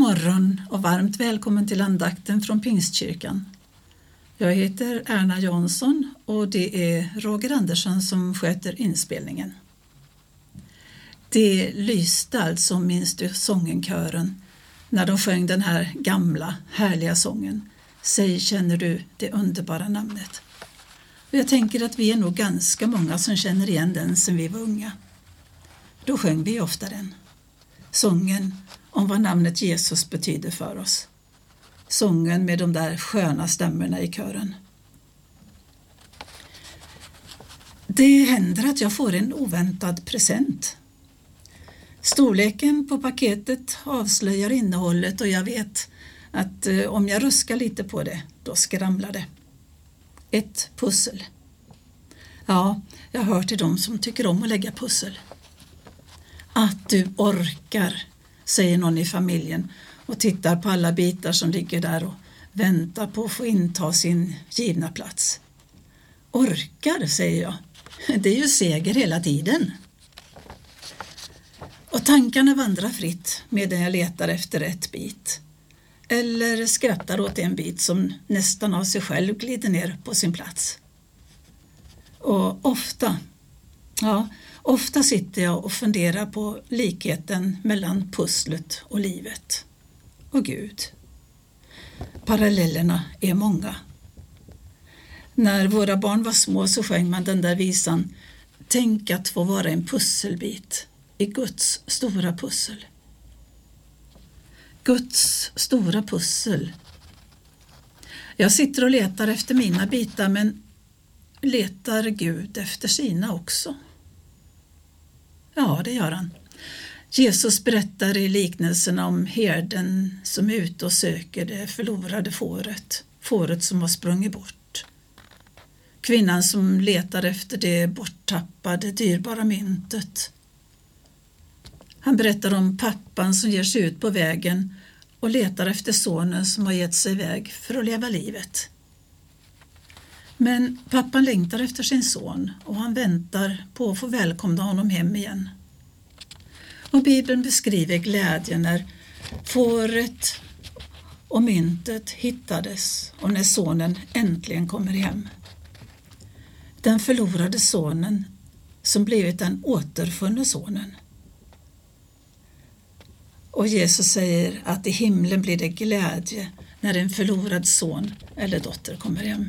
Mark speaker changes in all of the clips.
Speaker 1: morgon och varmt välkommen till andakten från Pingstkyrkan. Jag heter Erna Jansson och det är Roger Andersson som sköter inspelningen. Det lyste alltså, minns du sångenkören, när de sjöng den här gamla, härliga sången. Säg, känner du det underbara namnet? Och jag tänker att vi är nog ganska många som känner igen den sen vi var unga. Då sjöng vi ofta den. Sången om vad namnet Jesus betyder för oss. Sången med de där sköna stämmorna i kören. Det händer att jag får en oväntad present. Storleken på paketet avslöjar innehållet och jag vet att om jag ruskar lite på det, då skramlar det. Ett pussel. Ja, jag hör till dem som tycker om att lägga pussel. Att du orkar, säger någon i familjen och tittar på alla bitar som ligger där och väntar på att få inta sin givna plats. Orkar, säger jag. Det är ju seger hela tiden. Och tankarna vandrar fritt medan jag letar efter rätt bit. Eller skrattar åt en bit som nästan av sig själv glider ner på sin plats. Och ofta sitter jag och funderar på likheten mellan pusslet och livet. Och Gud. Parallellerna är många. När våra barn var små så sjöng man den där visan: tänk att få vara en pusselbit i Guds stora pussel. Guds stora pussel. Jag sitter och letar efter mina bitar, men letar Gud efter sina också? Ja, det gör han. Jesus berättar i liknelsen om herden som är ute och söker det förlorade fåret som har sprungit bort. Kvinnan som letar efter det borttappade, dyrbara myntet. Han berättar om pappan som ger sig ut på vägen och letar efter sonen som har gett sig iväg för att leva livet. Men pappan längtar efter sin son och han väntar på att få välkomna honom hem igen. Och Bibeln beskriver glädjen när fåret och myntet hittades och när sonen äntligen kommer hem. Den förlorade sonen som blivit den återfunne sonen. Och Jesus säger att i himlen blir det glädje när en förlorad son eller dotter kommer hem.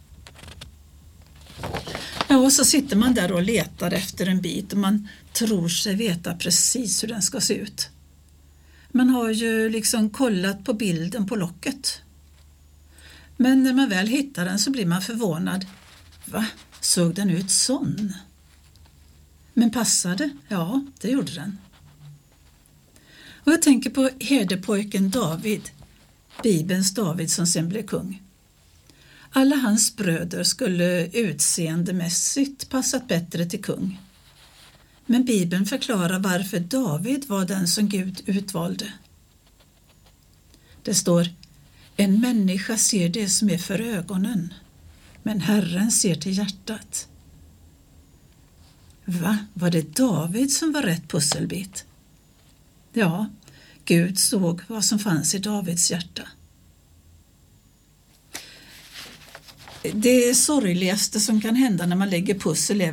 Speaker 1: Ja, och så sitter man där och letar efter en bit och man tror sig veta precis hur den ska se ut. Man har ju liksom kollat på bilden på locket. Men när man väl hittar den så blir man förvånad. Va? Såg den ut sån? Men passade? Ja, det gjorde den. Och jag tänker på herdepojken David, Bibelns David som sen blev kung. Alla hans bröder skulle utseendemässigt passat bättre till kung. Men Bibeln förklarar varför David var den som Gud utvalde. Det står: en människa ser det som är för ögonen, men Herren ser till hjärtat. Va? Var det David som var rätt pusselbit? Ja, Gud såg vad som fanns i Davids hjärta. Det sorgligaste som kan hända när man lägger pussel är